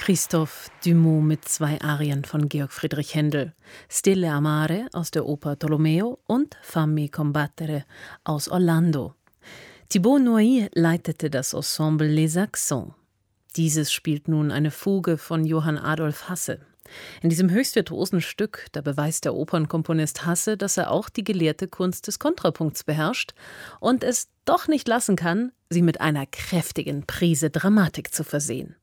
Christophe Dumont mit 2 Arien von Georg Friedrich Händel, Stille Amare aus der Oper Tolomeo und Fammi combattere aus Orlando. Thibaut Noy leitete das Ensemble Les Accents. Dieses spielt nun eine Fuge von Johann Adolf Hasse. In diesem höchst virtuosen Stück, da beweist der Opernkomponist Hasse, dass er auch die gelehrte Kunst des Kontrapunkts beherrscht und es doch nicht lassen kann, sie mit einer kräftigen Prise Dramatik zu versehen.